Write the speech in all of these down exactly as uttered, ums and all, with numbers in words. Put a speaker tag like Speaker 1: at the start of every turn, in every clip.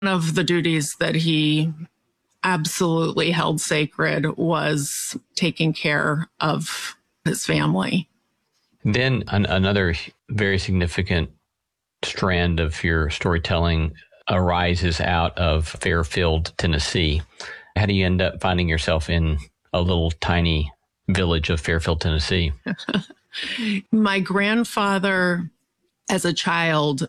Speaker 1: One of the duties that he absolutely held sacred was taking care of his family.
Speaker 2: Then an, another very significant strand of your storytelling arises out of Fairfield, Tennessee. How do you end up finding yourself in a little tiny village of Fairfield, Tennessee?
Speaker 1: My grandfather, as a child,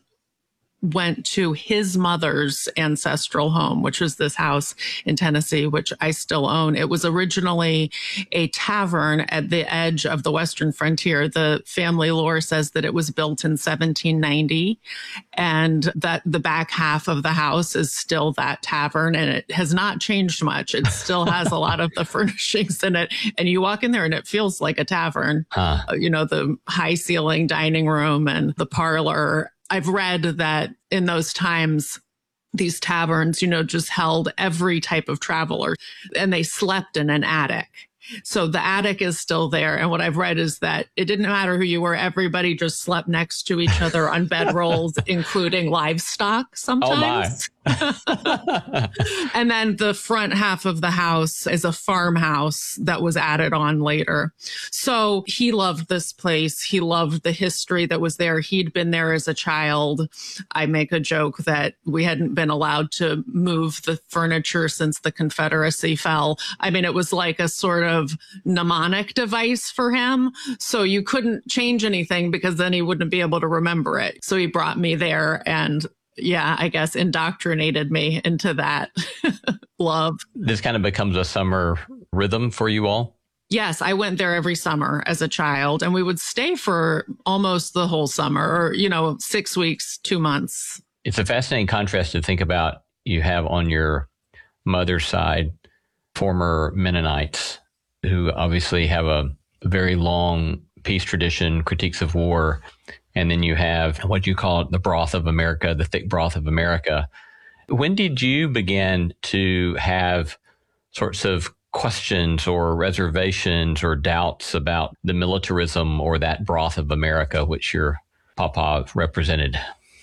Speaker 1: went to his mother's ancestral home, which was this house in Tennessee, which I still own. It was originally a tavern at the edge of the Western frontier. The family lore says that it was built in seventeen ninety and that the back half of the house is still that tavern, and it has not changed much. It still has a lot of the furnishings in it. And you walk in there and it feels like a tavern. Huh. You know, the high ceiling dining room and the parlor. I've read that in those times, these taverns, you know, just held every type of traveler, and they slept in an attic. So the attic is still there. And what I've read is that it didn't matter who you were. Everybody just slept next to each other on bedrolls, including livestock sometimes. Oh my. And then the front half of the house is a farmhouse that was added on later. So he loved this place. He loved the history that was there. He'd been there as a child. I make a joke that we hadn't been allowed to move the furniture since the Confederacy fell. I mean, it was like a sort of mnemonic device for him. So you couldn't change anything because then he wouldn't be able to remember it. So he brought me there and yeah, I guess indoctrinated me into that love.
Speaker 2: This kind of becomes a summer rhythm for you all?
Speaker 1: Yes, I went there every summer as a child, and we would stay for almost the whole summer, or, you know, six weeks, two months.
Speaker 2: It's a fascinating contrast to think about. You have on your mother's side former Mennonites who obviously have a very long peace tradition, critiques of war. And then you have what you call the broth of America, the thick broth of America. When did you begin to have sorts of questions or reservations or doubts about the militarism or that broth of America, which your papa represented?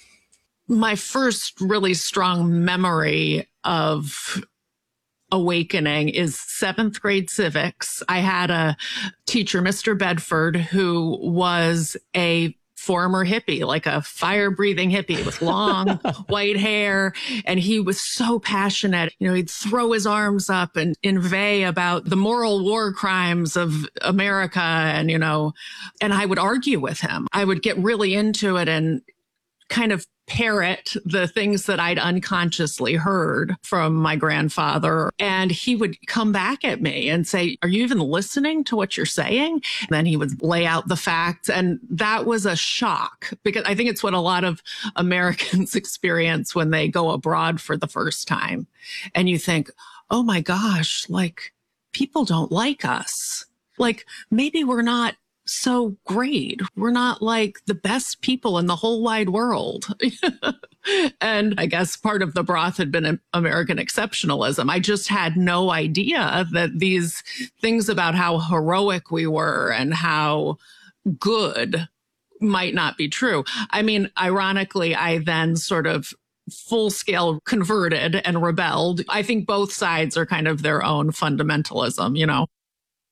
Speaker 1: My first really strong memory of awakening is seventh grade civics. I had a teacher, Mister Bedford, who was a former hippie, like a fire-breathing hippie with long white hair. And he was so passionate. You know, he'd throw his arms up and inveigh about the moral war crimes of America. And, you know, and I would argue with him. I would get really into it and kind of parrot the things that I'd unconsciously heard from my grandfather. And he would come back at me and say, are you even listening to what you're saying? And then he would lay out the facts. And that was a shock, because I think it's what a lot of Americans experience when they go abroad for the first time. And you think, oh my gosh, like people don't like us. Like maybe we're not so great. We're not like the best people in the whole wide world. And I guess part of the broth had been American exceptionalism. I just had no idea that these things about how heroic we were and how good might not be true. I mean, ironically, I then sort of full scale converted and rebelled. I think both sides are kind of their own fundamentalism, you know.